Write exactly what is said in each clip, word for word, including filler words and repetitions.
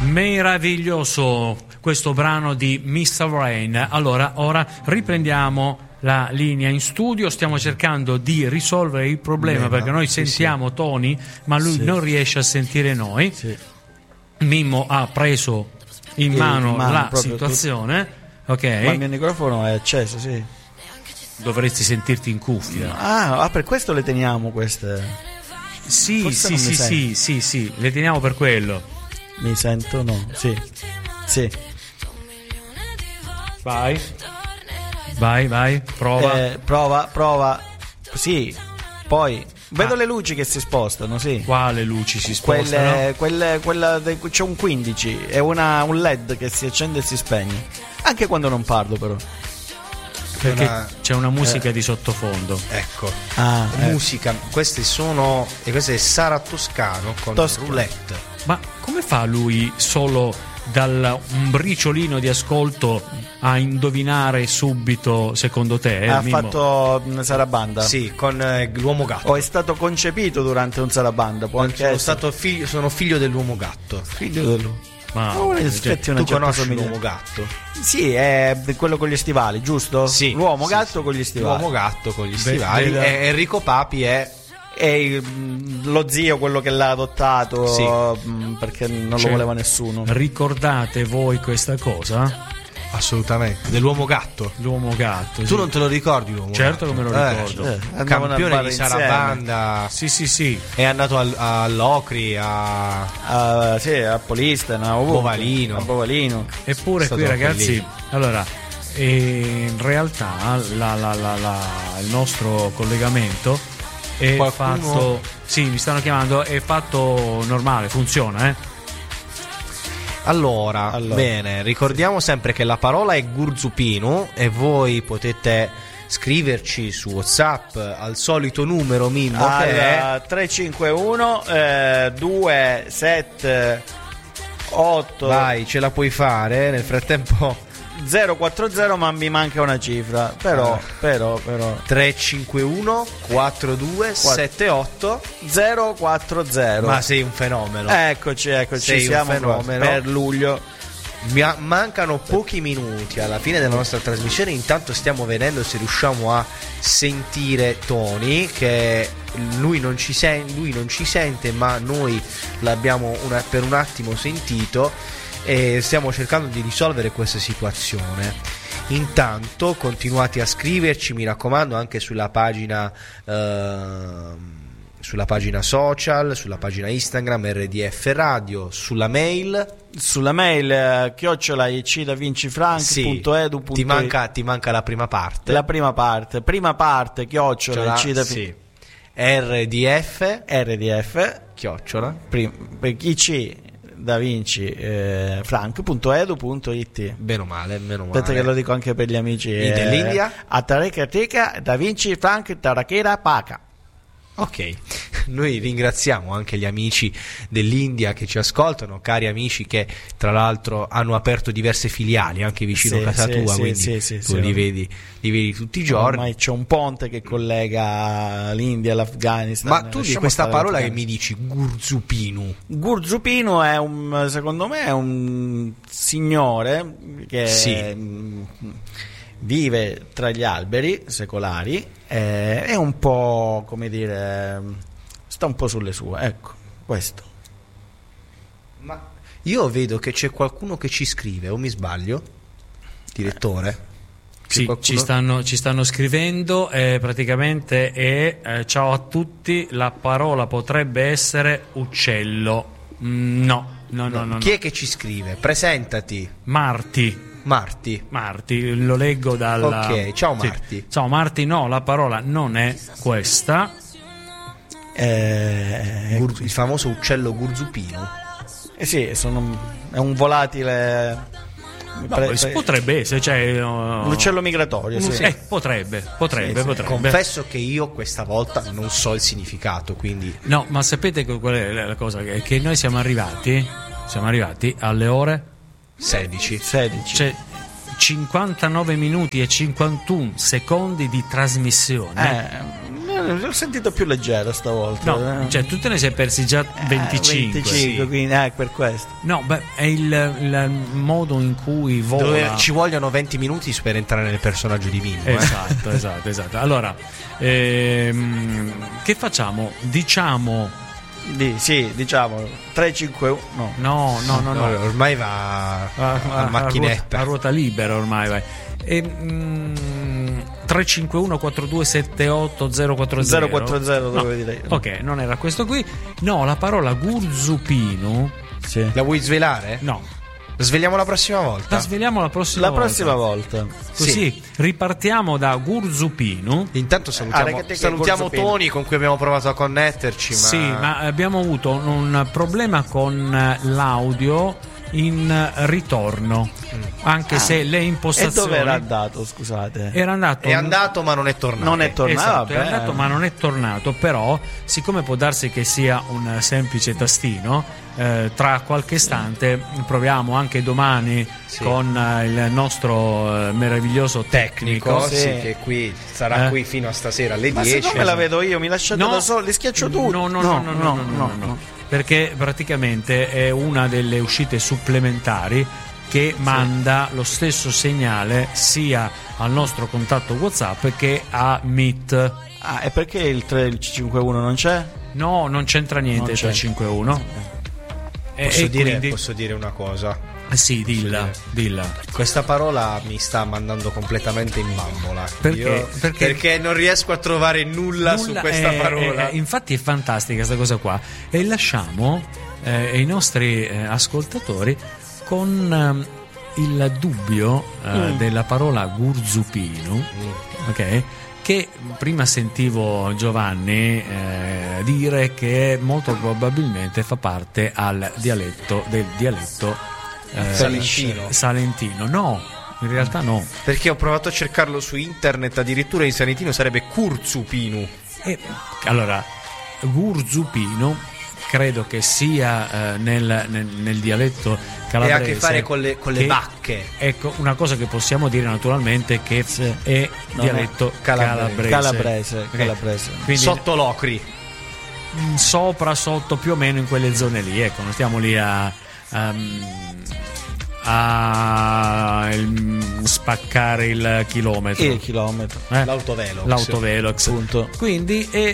Meraviglioso questo brano di mister Rain. Allora, ora riprendiamo la linea in studio, stiamo cercando di risolvere il problema, Beh, perché noi sentiamo sì, Tony, ma lui sì. non riesce a sentire noi. Sì. Mimmo ha preso in mano, in mano la situazione. Tutto. Ok. Ma il mio microfono è acceso, sì. Dovresti sentirti in cuffia. Ah, ah per questo le teniamo queste. Sì, Forse sì, sì, sì, sì, sì, le teniamo per quello. Mi sento, no, sì, sì. Vai, vai, vai, prova. Eh, prova, prova, sì, poi vedo ah. le luci che si spostano, sì. Quale luci si spostano? Quelle, quelle, quella de, c'è un quindici, è una, un led che si accende e si spegne, anche quando non parlo però. Perché una, c'è una musica eh, di sottofondo. Ecco, ah, musica, eh. queste sono, e questo è Sara Toscano con Toscano. Roulette. Ma come fa lui solo dal un briciolino di ascolto a indovinare subito, secondo te? Eh, ha Mimmo? Fatto una sarabanda? Sì, con eh, l'uomo gatto. O è stato concepito durante un sarabanda? Può anche sono, stato figlio, sono figlio dell'uomo gatto. Figlio dell'uomo. Ma oh, cioè, tu conosci l'uomo gatto? Sì, è quello con gli stivali, giusto? Sì. L'uomo sì, gatto sì. con gli stivali. L'uomo gatto con gli stivali. Beh, e Enrico Papi è è lo zio, quello che l'ha adottato, sì. perché non cioè, lo voleva nessuno. Ricordate voi questa cosa? Assolutamente, dell'uomo gatto. L'uomo gatto. Tu sì. non te lo ricordi l'uomo certo gatto? Certo che me lo ricordo. Eh, eh, campione di sarabanda. Sì, sì, sì. È andato al, all'Ocri, a uh, sì, a Polistena, a Bovalino. A Bovalino. Eppure qui, ragazzi, lì. allora eh, in realtà la, la, la, la, il nostro collegamento è Qualcuno... fatto. Sì, mi stanno chiamando, è fatto normale, funziona, eh. Allora, allora, bene, ricordiamo sempre che la parola è Gurzupinu e voi potete scriverci su WhatsApp al solito numero Mimmo ah, che è tre cinque uno due sette otto. Vai, ce la puoi fare, nel frattempo zero quattro zero, ma mi manca una cifra. Però, ah. però, però tre cinque uno quattro due sette otto zero quattro zero. Ma sei un fenomeno. Eccoci, eccoci, sei siamo un fenomeno. Per luglio. Mi mancano pochi minuti alla fine della nostra trasmissione. Intanto stiamo vedendo se riusciamo a sentire Tony, che lui non ci, sen- lui non ci sente, ma noi l'abbiamo una- per un attimo sentito. E stiamo cercando di risolvere questa situazione. Intanto continuate a scriverci, mi raccomando, anche sulla pagina eh, sulla pagina social, sulla pagina Instagram R D F Radio, sulla mail sulla mail eh, chiocciola icdavincifrank punto edu punto it. ti manca ti manca la prima parte la prima parte prima parte chiocciola cioè, sì. R D F R D F chiocciola prim- ic Da Vinci eh, frank punto edu punto it. Meno male, meno male. Aspetta che lo dico anche per gli amici eh, dell'India. Atareca Da Vinci Frank Tarakera Paca. Ok, noi ringraziamo anche gli amici dell'India che ci ascoltano, cari amici che tra l'altro hanno aperto diverse filiali anche vicino sì, a casa sì, tua, sì, quindi sì, sì, tu sì, li, vedi, li vedi tutti i giorni. Ormai c'è un ponte che collega l'India all'Afghanistan. Ma tu di questa parola che mi dici, Gurzupinu? Gurzupinu è un, secondo me è un signore che sì. mh, vive tra gli alberi secolari, eh, è un po', come dire, sta un po' sulle sue, ecco, questo. Ma io vedo che c'è qualcuno che ci scrive, o mi sbaglio, direttore? Sì, qualcuno... ci, stanno, ci stanno scrivendo, eh, praticamente è eh, ciao a tutti, la parola potrebbe essere uccello. Mm, no, no, no, no. Chi no. è che ci scrive? Presentati. Marti. Marti. Marti, lo leggo dalla... Ok, ciao Marti. Sì. Ciao Marti, no, la parola non è questa. Eh, Gur- il famoso uccello Gurzupino. Eh sì, sono, è un volatile... No, pre- pre- potrebbe essere, cioè, uh, l'uccello migratorio, sì. Sì. Eh, potrebbe, potrebbe, sì, potrebbe. Confesso che io questa volta non so il significato, quindi... No, ma sapete qual è la cosa? Che noi siamo arrivati, siamo arrivati alle ore... sedici. sedici. Cioè cinquantanove minuti e cinquantuno secondi di trasmissione. Eh, l'ho sentito più leggero stavolta. No, cioè tu te ne sei persi già venticinque. Eh, venticinque, sì. Quindi eh, per questo. No, beh, è il, il modo in cui vola. Dove ci vogliono venti minuti per entrare nel personaggio di Mimmo. Eh. Esatto, esatto, esatto. Allora, ehm, che facciamo? Diciamo. Di, sì, diciamo tre cinque uno. No, no, no, no. no ormai va a, a, a macchinetta. A ruota, a ruota libera ormai vai. E, mm, tre cinque uno quattro due sette otto zero quattro zero zero quattro zero no. dovevi dire. Ok, non era questo qui. No, la parola gurzupino. Sì. La vuoi svelare? No. La sveliamo la prossima volta? La sveliamo la prossima La volta. prossima volta. Così Sì. ripartiamo da Gurzupino. Intanto salutiamo, Ah, salutiamo Gurzupino. Tony con cui abbiamo provato a connetterci. Ma... Sì, ma abbiamo avuto un problema con l'audio in ritorno. Anche Ah. se le E impostazioni. dove era andato, scusate? Era andato. È andato ma non è tornato. Non è tornato. Esatto, è vabbè. andato ma non è tornato. Però, siccome può darsi che sia un semplice tastino, eh, tra qualche istante proviamo anche domani Sì. con eh, il nostro eh, meraviglioso tecnico. Tecnico, sì, Sì. che qui sarà Eh. qui fino a stasera alle Ma dieci. siccome la vedo io, mi lasciate No. da solo, li schiaccio tutti. No, no, no, no, no, no, no, no, perché praticamente è una delle uscite supplementari che manda lo stesso segnale sia al nostro contatto WhatsApp che a Meet. Ah, e perché il tre il C cinquantuno non c'è? No, non c'entra niente Non c'è. tre cinque uno. E, Posso, e dire, quindi- posso dire una cosa? Eh sì, dilla, dire. dilla. Questa parola mi sta mandando completamente in bambola. Perché? Io- Perché- perché non riesco a trovare nulla, su Nulla- questa eh, parola. eh, infatti è fantastica questa cosa qua. E lasciamo eh, i nostri eh, ascoltatori con ehm, il dubbio eh, Mm. della parola gurzupino, ok? Che prima sentivo Giovanni eh, dire che molto probabilmente fa parte al dialetto del dialetto eh, Salentino. salentino. No, in realtà no. Perché ho provato a cercarlo su internet, addirittura in salentino sarebbe Curzupinu. E, allora, gurzupino credo che sia eh, nel, nel, nel dialetto E calabrese. ha a che fare con le, con le che- vacche. Ecco, una cosa che possiamo dire naturalmente è che è No, dialetto calabrese. calabrese. Calabrese, Ok. calabrese. Quindi Sotto l'ocri. mh, sopra, sotto, più o meno in quelle zone lì. Ecco, non stiamo lì a, a, a il- spaccare il chilometro. Il chilometro. Eh? L'autovelox. L'autovelox. Punto. Quindi e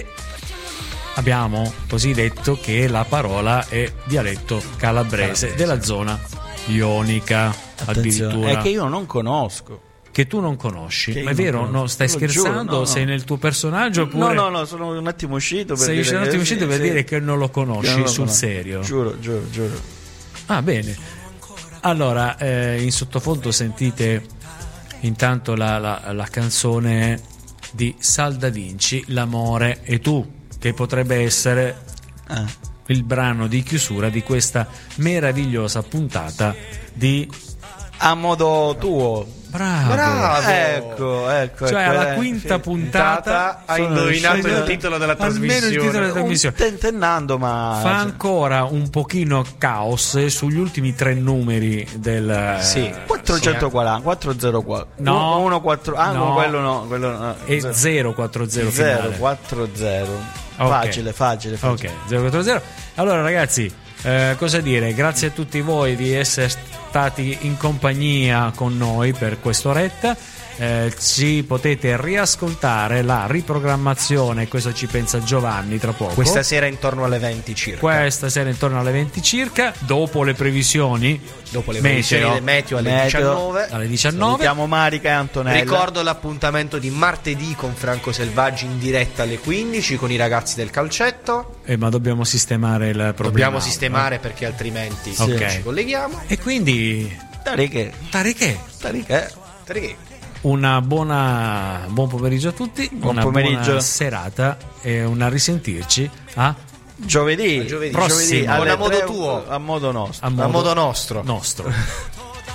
abbiamo così detto che la parola è dialetto calabrese, Calabrese. della zona ionica. Attenzione, Addirittura è che io non conosco. che tu non conosci. Che Ma è io non vero? conosco. No, stai Lo scherzando? giuro, no, no. Sei nel tuo personaggio oppure No, no, no, sono un attimo uscito per sei dire un attimo che- uscito per sì, dire che non lo conosci che non lo sul conosco. serio? Giuro, giuro, giuro. Ah, bene. Allora, eh, in sottofondo sentite intanto la, la, la canzone di Sal Da Vinci, L'amore e tu, che potrebbe essere Ah. il brano di chiusura di questa meravigliosa puntata di A modo tuo. Bravo. Bravo. Ecco, ecco. Cioè, ecco, alla eh, quinta sì. puntata hai Sono indovinato riuscito- il titolo della almeno il trasmissione. titolo della Un trasmissione. tentennando, ma Fa ancora un pochino caos sugli ultimi tre numeri del Sì. quattrocentoquaranta, quattrocentoquaranta. No. uno quattro ah, No. no, quello no, quello no. e zero quattro zero finale. zero quattro zero. Ok. Facile, facile, facile. Ok, zero quattro zero. Allora ragazzi, eh, cosa dire? Grazie a tutti voi di essere stati in compagnia con noi per quest'oretta. Eh, ci potete riascoltare la riprogrammazione, questo ci pensa Giovanni tra poco. Questa sera intorno alle venti circa. Questa sera intorno alle venti circa, dopo le previsioni, Dopo le meteo, previsioni del meteo alle Meteo. diciannove. alle diciannove. Chiamo Marica e Antonella. Ricordo l'appuntamento di martedì con Franco Selvaggi in diretta alle quindici con i ragazzi del calcetto. Eh, ma dobbiamo sistemare il problema. Dobbiamo sistemare perché altrimenti Sì. non Ok. ci colleghiamo. E quindi, Tariche. Tariche, Tariche. Perché? una buona buon pomeriggio a tutti, Buon una pomeriggio. buona serata e una risentirci a, Giovedì. A giovedì. Prossimo. alle Buon a modo tre, tuo. A modo nostro. a A modo nostro. nostro.